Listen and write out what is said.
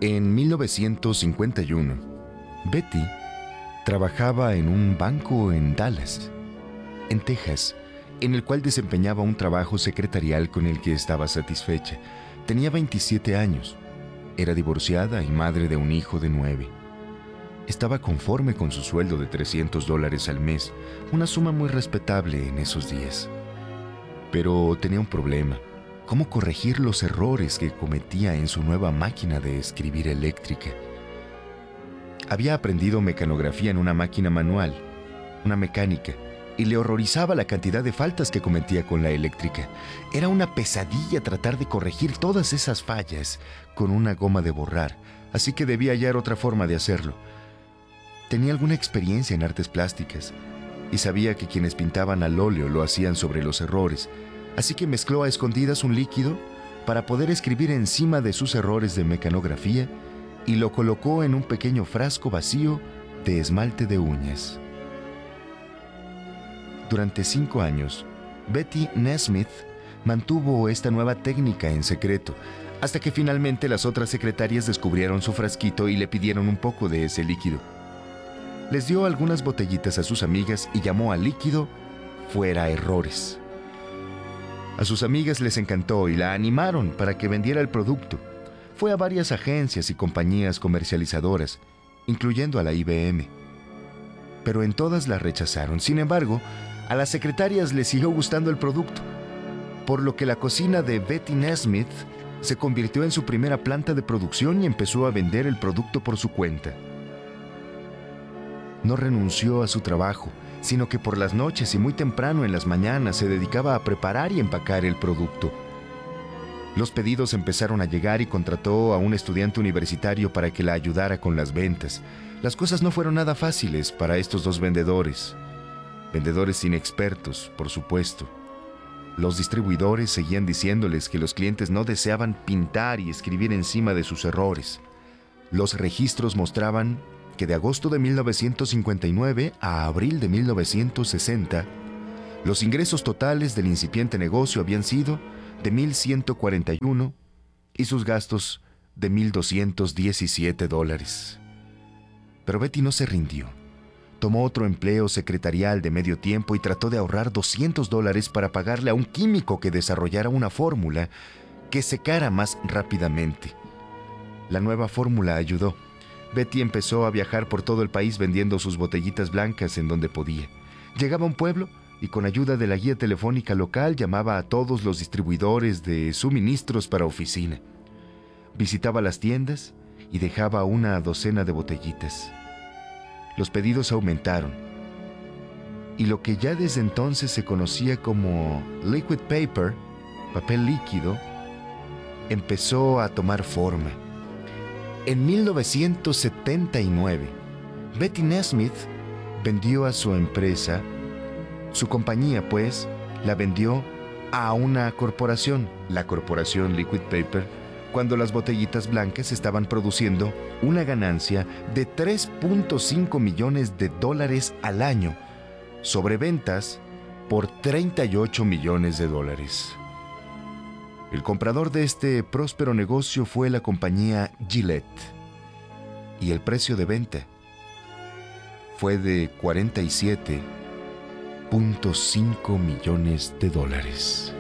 En 1951, Betty trabajaba en un banco en Dallas, en Texas, en el cual desempeñaba un trabajo secretarial con el que estaba satisfecha. Tenía 27 años, era divorciada y madre de un hijo de 9. Estaba conforme con su sueldo de $300 al mes, una suma muy respetable en esos días. Pero tenía un problema: cómo corregir los errores que cometía en su nueva máquina de escribir eléctrica. Había aprendido mecanografía en una máquina manual, una mecánica, y le horrorizaba la cantidad de faltas que cometía con la eléctrica. Era una pesadilla tratar de corregir todas esas fallas con una goma de borrar, así que debía hallar otra forma de hacerlo. Tenía alguna experiencia en artes plásticas y sabía que quienes pintaban al óleo lo hacían sobre los errores, así que mezcló a escondidas un líquido para poder escribir encima de sus errores de mecanografía y lo colocó en un pequeño frasco vacío de esmalte de uñas. Durante 5 años, Betty Nesmith mantuvo esta nueva técnica en secreto, hasta que finalmente las otras secretarias descubrieron su frasquito y le pidieron un poco de ese líquido. Les dio algunas botellitas a sus amigas y llamó al líquido Fuera Errores. A sus amigas les encantó y la animaron para que vendiera el producto. Fue a varias agencias y compañías comercializadoras, incluyendo a la IBM. Pero en todas la rechazaron. Sin embargo, a las secretarias les siguió gustando el producto, por lo que la cocina de Betty Nesmith se convirtió en su primera planta de producción y empezó a vender el producto por su cuenta. No renunció a su trabajo, sino que por las noches y muy temprano en las mañanas se dedicaba a preparar y empacar el producto. Los pedidos empezaron a llegar y contrató a un estudiante universitario para que la ayudara con las ventas. Las cosas no fueron nada fáciles para estos dos vendedores. Vendedores inexpertos, por supuesto. Los distribuidores seguían diciéndoles que los clientes no deseaban pintar y escribir encima de sus errores. Los registros mostraban que de agosto de 1959 a abril de 1960, los ingresos totales del incipiente negocio habían sido de $1,141 y sus gastos de $1,217. Pero Betty no se rindió. Tomó otro empleo secretarial de medio tiempo y trató de ahorrar $200 para pagarle a un químico que desarrollara una fórmula que secara más rápidamente. La nueva fórmula ayudó. Betty empezó a viajar por todo el país vendiendo sus botellitas blancas en donde podía. Llegaba a un pueblo y con ayuda de la guía telefónica local llamaba a todos los distribuidores de suministros para oficina. Visitaba las tiendas y dejaba una docena de botellitas. Los pedidos aumentaron y lo que ya desde entonces se conocía como liquid paper, papel líquido, empezó a tomar forma. En 1979, Betty Nesmith vendió a su empresa. Su compañía, pues, la vendió a una corporación, la corporación Liquid Paper, cuando las botellitas blancas estaban produciendo una ganancia de $3.5 millones al año, sobre ventas por $38 millones. El comprador de este próspero negocio fue la compañía Gillette, y el precio de venta fue de $47.5 millones.